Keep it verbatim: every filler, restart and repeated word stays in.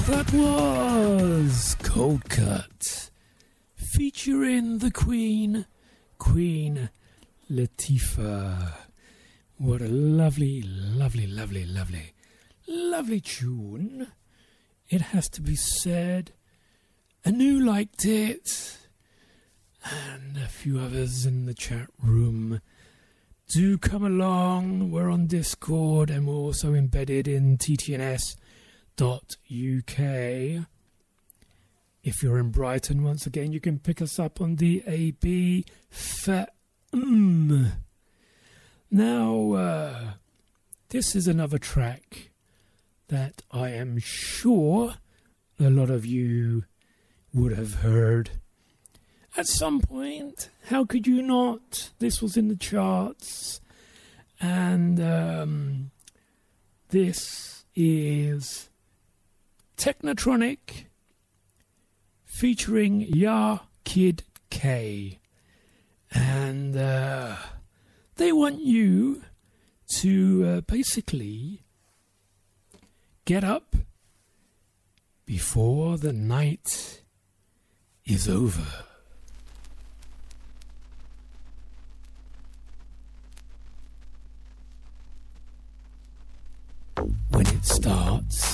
That was Cold Cut, featuring the Queen, Queen Latifah. What a lovely, lovely, lovely, lovely, lovely tune. It has to be said. Anu liked it, and a few others in the chat room. Do come along. We're on Discord, and we're also embedded in T T N S dot U K. If you're in Brighton, once again, you can pick us up on the A B F M. Now, uh, this is another track that I am sure a lot of you would have heard at some point. How could you not? This was in the charts, and um, this is Technotronic featuring Ya Kid K, and uh, they want you to uh, basically get up before the night is over. When it starts,